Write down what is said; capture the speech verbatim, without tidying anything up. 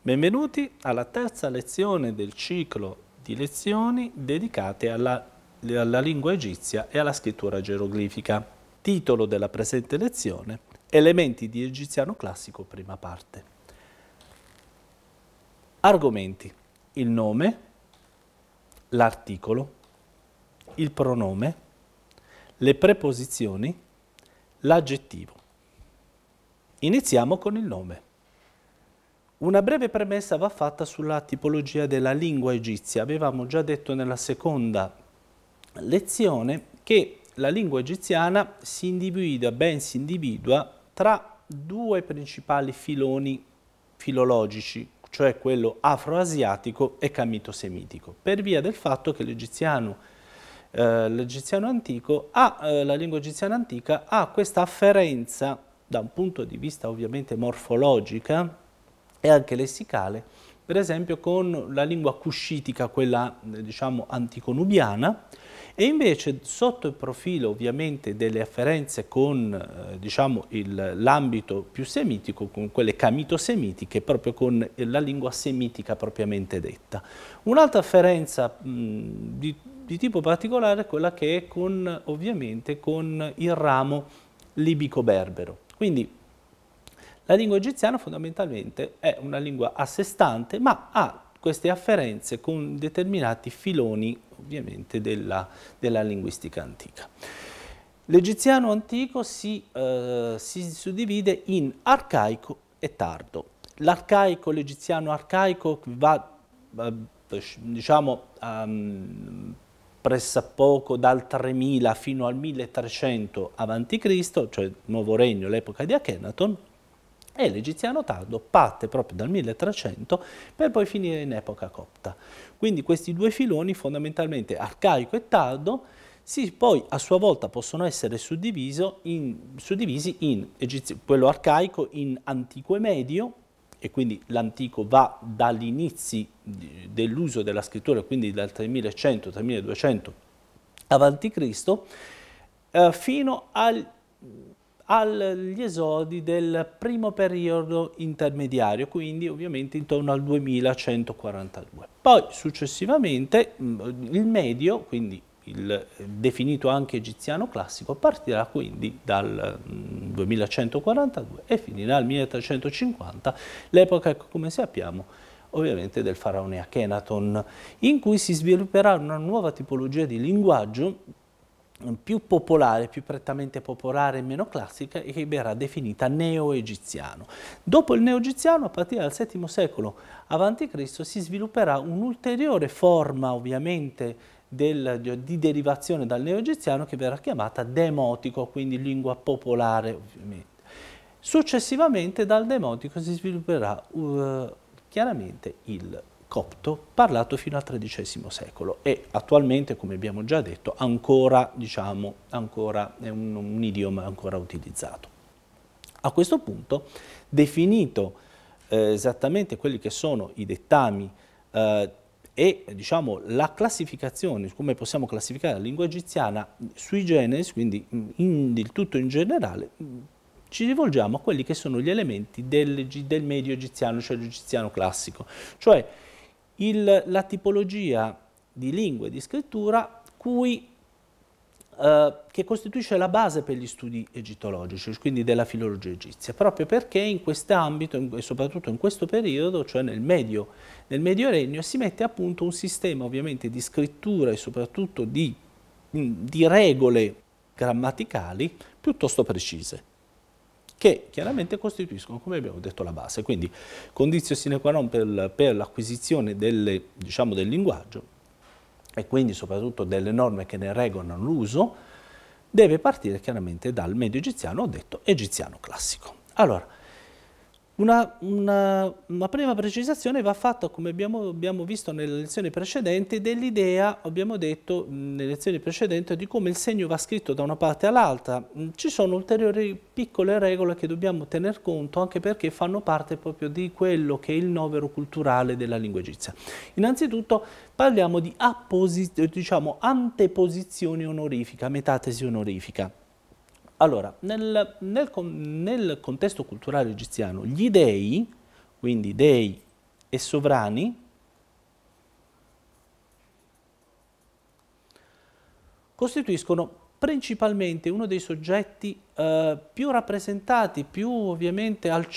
Benvenuti alla terza lezione del ciclo di lezioni dedicate alla, alla lingua egizia e alla scrittura geroglifica. Titolo della presente lezione: Elementi di egiziano classico, prima parte. Argomenti: il nome, l'articolo, il pronome, le preposizioni, l'aggettivo. Iniziamo con il nome. Una breve premessa va fatta sulla tipologia della lingua egizia. Avevamo già detto nella seconda lezione che la lingua egiziana si individua, ben si individua, tra due principali filoni filologici, cioè quello afroasiatico e camito-semitico, per via del fatto che l'egiziano eh, l'egiziano antico ha, eh, la lingua egiziana antica ha questa afferenza da un punto di vista ovviamente morfologica e anche lessicale, per esempio con la lingua cuscitica, quella diciamo antico-nubiana, e invece sotto il profilo ovviamente delle afferenze con eh, diciamo l'ambito più semitico, con quelle camito-semitiche, proprio con la lingua semitica propriamente detta. Un'altra afferenza mh, di, di tipo particolare è quella che è con, ovviamente con il ramo libico-berbero. Quindi la lingua egiziana fondamentalmente è una lingua a sé stante, ma ha queste afferenze con determinati filoni ovviamente della, della linguistica antica. L'egiziano antico si, eh, si suddivide in arcaico e tardo. L'arcaico, l'egiziano arcaico va eh, diciamo um, pressappoco dal tremila fino al milletrecento avanti Cristo, cioè il Nuovo Regno, l'epoca di Akhenaton, e l'egiziano tardo parte proprio dal milletrecento per poi finire in epoca copta. Quindi questi due filoni, fondamentalmente arcaico e tardo, si poi a sua volta possono essere in, suddivisi in egizio, quello arcaico in antico e medio, e quindi l'antico va dagli inizi dell'uso della scrittura, quindi dal tremilacento tremiladuecento avanti Cristo, eh, fino al agli esodi del primo periodo intermediario, quindi ovviamente intorno al duemilacentoquarantadue. Poi successivamente il medio, quindi il definito anche egiziano classico, partirà quindi dal duemilacentoquarantadue e finirà al milletrecentocinquanta, l'epoca, come sappiamo, ovviamente del faraone Akhenaton, in cui si svilupperà una nuova tipologia di linguaggio più popolare, più prettamente popolare e meno classica, e che verrà definita neo-egiziano. Dopo il neo-egiziano, a partire dal settimo secolo avanti Cristo, si svilupperà un'ulteriore forma ovviamente del, di derivazione dal neo-egiziano che verrà chiamata demotico, quindi lingua popolare ovviamente. Successivamente dal demotico si svilupperà uh, chiaramente il copto, parlato fino al tredicesimo secolo, e attualmente, come abbiamo già detto, ancora, diciamo, ancora è un, un idioma ancora utilizzato. A questo punto, definito eh, esattamente quelli che sono i dettami eh, e diciamo la classificazione, come possiamo classificare la lingua egiziana sui generis, quindi in, il tutto in generale, ci rivolgiamo a quelli che sono gli elementi del, del medio egiziano, cioè l'egiziano classico, cioè Il, la tipologia di lingua e di scrittura cui, eh, che costituisce la base per gli studi egittologici, quindi della filologia egizia, proprio perché in quest'ambito, e soprattutto in questo periodo, cioè nel Medio, nel Medio Regno, si mette a punto un sistema ovviamente di scrittura e soprattutto di, di regole grammaticali piuttosto precise, che chiaramente costituiscono, come abbiamo detto, la base. Quindi condizio sine qua non per, per l'acquisizione diciamo, del linguaggio, e quindi soprattutto delle norme che ne regolano l'uso, deve partire chiaramente dal medio egiziano, ho detto egiziano classico. Allora, Una, una, una prima precisazione va fatta, come abbiamo, abbiamo visto nelle lezioni precedenti, dell'idea, abbiamo detto nelle lezioni precedenti, di come il segno va scritto da una parte all'altra. Ci sono ulteriori piccole regole che dobbiamo tener conto, anche perché fanno parte proprio di quello che è il novero culturale della lingua egizia. Innanzitutto parliamo di diciamo, anteposizione onorifica, metatesi onorifica. Allora, nel, nel, nel contesto culturale egiziano, gli dei, quindi dei e sovrani costituiscono principalmente uno dei soggetti eh, più rappresentati, più ovviamente al